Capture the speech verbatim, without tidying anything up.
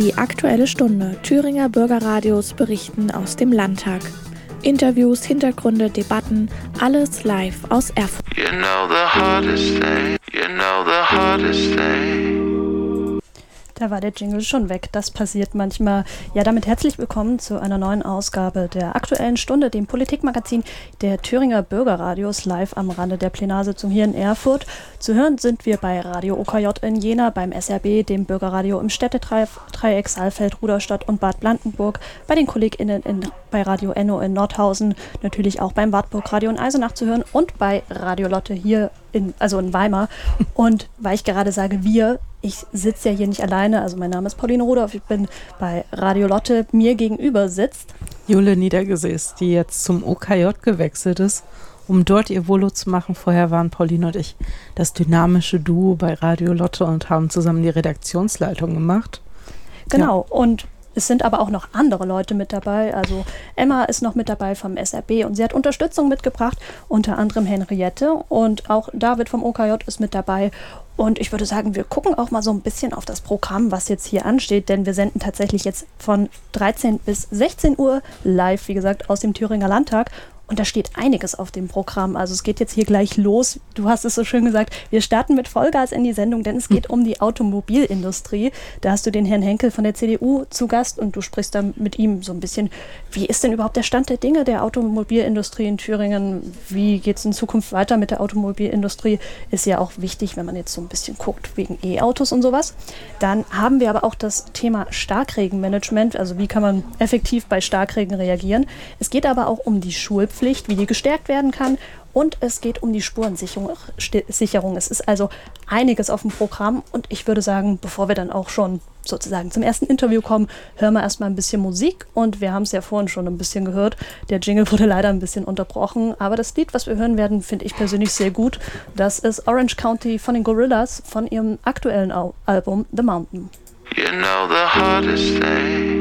Die Aktuelle Stunde. Thüringer Bürgerradios berichten aus dem Landtag. Interviews, Hintergründe, Debatten, alles live aus Erfurt. You know the hardest thing, you know the hardest thing. Da war der Jingle schon weg. Das passiert manchmal. Ja, damit herzlich willkommen zu einer neuen Ausgabe der Aktuellen Stunde, dem Politikmagazin der Thüringer Bürgerradios, live am Rande der Plenarsitzung hier in Erfurt. Zu hören sind wir bei Radio O K J in Jena, beim S R B, dem Bürgerradio im Städtedreieck Saalfeld, Rudolstadt und Bad Blankenburg, bei den KollegInnen in, bei Radio Enno in Nordhausen, natürlich auch beim Wartburg Radio in Eisenach zu hören und bei Radio Lotte hier in, also in Weimar. Und weil ich gerade sage wir, ich sitze ja hier nicht alleine, also mein Name ist Pauline Rudolph, ich bin bei Radio Lotte, mir gegenüber sitzt Jule Niedergesäß, die jetzt zum O K J gewechselt ist, um dort ihr Volo zu machen. Vorher waren Pauline und ich das dynamische Duo bei Radio Lotte und haben zusammen die Redaktionsleitung gemacht. Genau, ja. Und es sind aber auch noch andere Leute mit dabei. Also Emma ist noch mit dabei vom S R B und sie hat Unterstützung mitgebracht, unter anderem Henriette, und auch David vom O K J ist mit dabei. Und ich würde sagen, wir gucken auch mal so ein bisschen auf das Programm, was jetzt hier ansteht, denn wir senden tatsächlich jetzt von dreizehn bis sechzehn Uhr live, wie gesagt, aus dem Thüringer Landtag. Und da steht einiges auf dem Programm. Also es geht jetzt hier gleich los. Du hast es so schön gesagt, wir starten mit Vollgas in die Sendung, denn es geht um die Automobilindustrie. Da hast du den Herrn Henkel von der C D U zu Gast und du sprichst dann mit ihm so ein bisschen, wie ist denn überhaupt der Stand der Dinge der Automobilindustrie in Thüringen? Wie geht es in Zukunft weiter mit der Automobilindustrie? Ist ja auch wichtig, wenn man jetzt so ein bisschen guckt, wegen E-Autos und sowas. Dann haben wir aber auch das Thema Starkregenmanagement, also wie kann man effektiv bei Starkregen reagieren. Es geht aber auch um die Schulpflicht, wie die gestärkt werden kann, und es geht um die Spurensicherung. Es ist also einiges auf dem Programm und ich würde sagen, bevor wir dann auch schon sozusagen zum ersten Interview kommen, hören wir erstmal ein bisschen Musik, und wir haben es ja vorhin schon ein bisschen gehört. Der Jingle wurde leider ein bisschen unterbrochen, aber das Lied, was wir hören werden, finde ich persönlich sehr gut. Das ist Orange County von den Gorillaz von ihrem aktuellen Al- Album The Mountain. You know the hardest thing